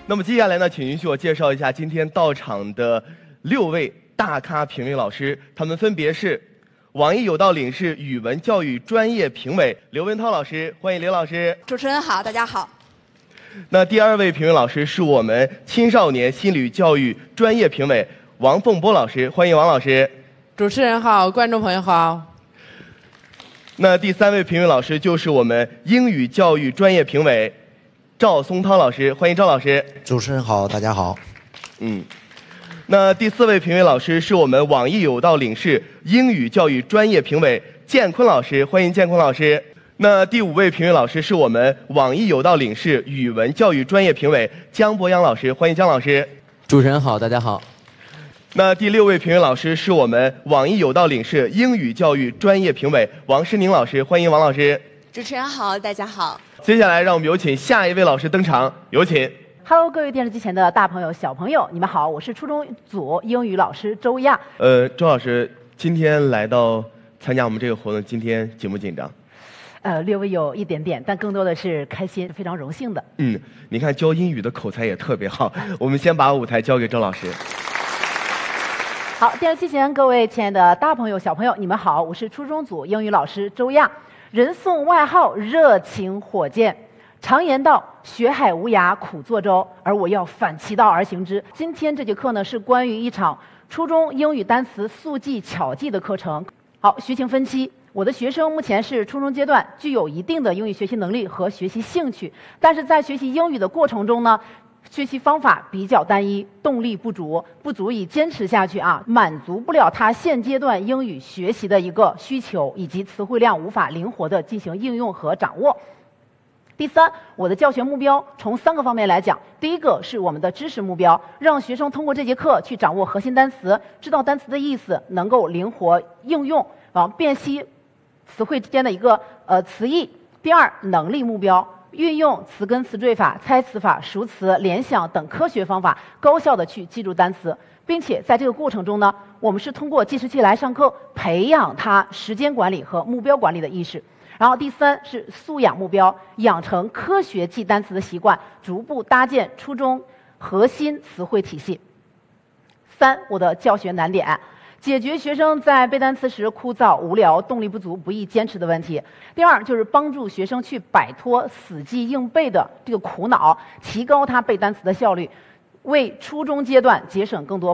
那么接下来呢，请允许我介绍一下今天到场的6位大咖评委老师，他们分别是网易有道领事语文教育专业评委刘文涛老师，欢迎刘老师。 主持人好，大家好。 那第2位评委老师是我们青少年心理教育专业评委王凤波老师，欢迎王老师。 主持人好，观众朋友好。 那第3位评委老师就是我们英语教育专业评委赵松涛老师，欢迎赵老师。 主持人好，大家好。 那第4位评委老师是我们网易有道领事英语教育专业评委建坤老师，欢迎建坤老师。那第5位评委老师是我们网易有道领事语文教育专业评委姜博洋老师，欢迎姜老师。 主持人好，大家好。 那第6位评委老师是我们网易有道领事英语教育专业评委王诗宁老师，欢迎王老师。 主持人好，大家好。 接下来让我们有请下一位老师登场，有请。 Hello， 各位电视机前的大朋友、小朋友，你们好，我是初中组英语老师周亚。 周老师，今天来到参加我们这个活动，今天紧不紧张？ 略微有一点点，但更多的是开心，非常荣幸的。 你看教英语的口才也特别好。我们先把舞台交给周老师。 好，电视机前各位亲爱的大朋友、小朋友，你们好，我是初中组英语老师周亚。人送外号热情火箭。常言道，学海无涯苦作舟，而我要反其道而行之。今天这节课呢，是关于一场初中英语单词速记巧记的课程。好，学情分期。我的学生目前是初中阶段，具有一定的英语学习能力和学习兴趣，但是在学习英语的过程中呢，学习方法比较单一，动力不足以坚持下去满足不了他现阶段英语学习的一个需求，以及词汇量无法灵活的进行应用和掌握。第3，我的教学目标从3个方面来讲。第一个是我们的知识目标，让学生通过这节课去掌握核心单词，知道单词的意思，能够灵活应用辨析词汇之间的一个词义。第2，能力目标，运用词根词缀法、猜词法、熟词、联想等科学方法，高效的去记住单词，并且在这个过程中呢，我们是通过计时器来上课，培养他时间管理和目标管理的意识。然后第3是素养目标，养成科学记单词的习惯，逐步搭建初中核心词汇体系。3，我的教学难点，解决学生在背单词时枯燥、无聊、动力不足、不易坚持的问题。第2就是帮助学生去摆脱死记硬背的这个苦恼，提高他背单词的效率，为初中阶段节省更多